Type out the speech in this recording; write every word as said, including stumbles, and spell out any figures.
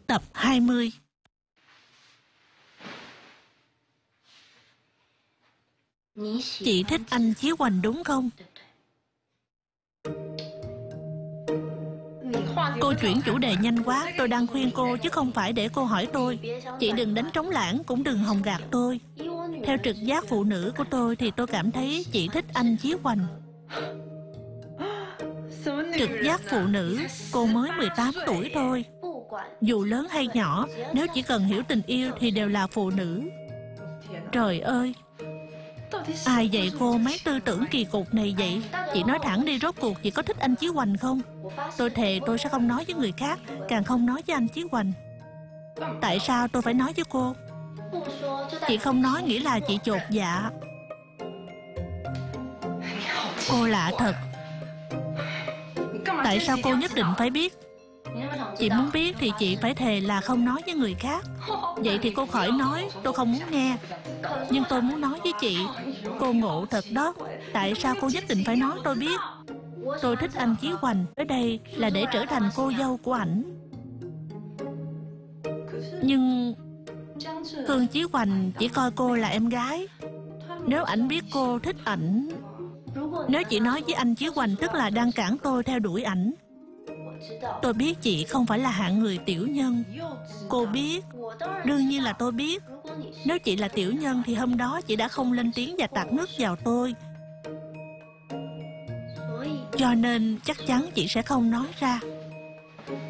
Tập hai mươi. Chị thích anh Chí Hoành đúng không? Cô chuyển chủ đề nhanh quá. Tôi đang khuyên cô chứ không phải để cô hỏi tôi. Chị đừng đánh trống lãng, cũng đừng hòng gạt tôi. Theo trực giác phụ nữ của tôi thì tôi cảm thấy chị thích anh Chí Hoành. Trực giác phụ nữ? Cô mới mười tám tuổi thôi. Dù lớn hay nhỏ, nếu chỉ cần hiểu tình yêu thì đều là phụ nữ. Trời ơi, ai dạy cô mấy tư tưởng kỳ cục này vậy? Chị nói thẳng đi, rốt cuộc chị có thích anh Chí Hoành không? Tôi thề tôi sẽ không nói với người khác, càng không nói với anh Chí Hoành. Tại sao tôi phải nói với cô? Chị không nói nghĩa là chị chột dạ. Cô lạ thật. Tại sao cô nhất định phải biết? Chị muốn biết thì chị phải thề là không nói với người khác. Vậy thì cô khỏi nói, tôi không muốn nghe. Nhưng tôi muốn nói với chị. Cô ngộ thật đó. Tại sao cô nhất định phải nói tôi biết? Tôi thích anh Chí Hoành. Ở đây là để trở thành cô dâu của ảnh. Nhưng Khương Chí Hoành chỉ coi cô là em gái. Nếu ảnh biết cô thích ảnh, nếu chị nói với anh Chí Hoành tức là đang cản tôi theo đuổi ảnh. Tôi biết chị không phải là hạng người tiểu nhân. Cô biết. Đương nhiên là tôi biết. Nếu chị là tiểu nhân thì hôm đó chị đã không lên tiếng và tạt nước vào tôi. Cho nên chắc chắn chị sẽ không nói ra.